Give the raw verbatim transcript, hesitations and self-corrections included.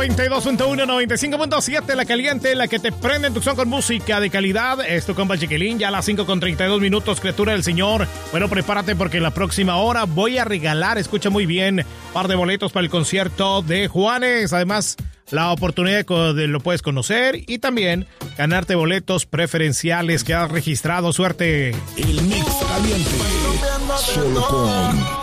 noventa y dos punto uno, noventa y cinco punto siete, la caliente, la que te prende en tu son con música de calidad. Es tu compa Chiquilín, ya a las cinco con treinta y dos minutos, criatura del Señor. Bueno, prepárate porque en la próxima hora voy a regalar, escucha muy bien, un par de boletos para el concierto de Juanes. Además, la oportunidad de lo puedes conocer y también ganarte boletos preferenciales que has registrado. Suerte. El Mix Caliente, solo con